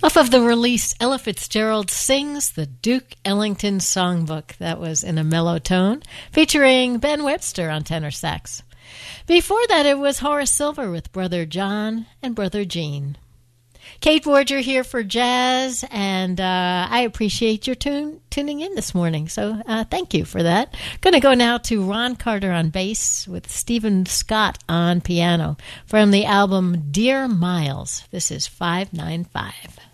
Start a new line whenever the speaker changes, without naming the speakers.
Off of the release, Ella Fitzgerald Sings the Duke Ellington Songbook. That was in a mellow tone, featuring Ben Webster on tenor sax. Before that, it was Horace Silver with Brother John and Brother Gene. Kate Borger here for Jazz, and I appreciate your tuning in this morning, so thank you for that. Going to go now to Ron Carter on bass with Stephen Scott on piano from the album Dear Miles. This is 595.